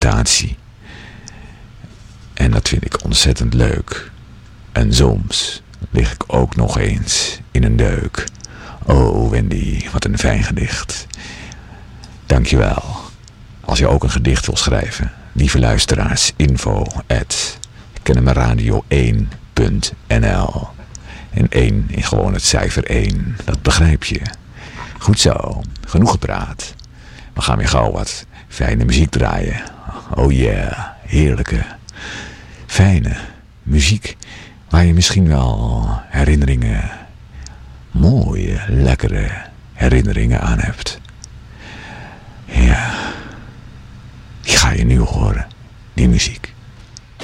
meditatie. En dat vind ik ontzettend leuk. En soms lig ik ook nog eens in een deuk. Oh Wendy, wat een fijn gedicht. Dankjewel. Als je ook een gedicht wil schrijven, lieve luisteraars, info@kennemerradio1.nl. En 1 is gewoon het cijfer 1, dat begrijp je. Goed zo, genoeg gepraat. We gaan weer gauw wat fijne muziek draaien. Oh yeah, heerlijke, fijne muziek. Waar je misschien wel herinneringen, mooie, lekkere herinneringen aan hebt. Ja, die ga je nu horen, die muziek.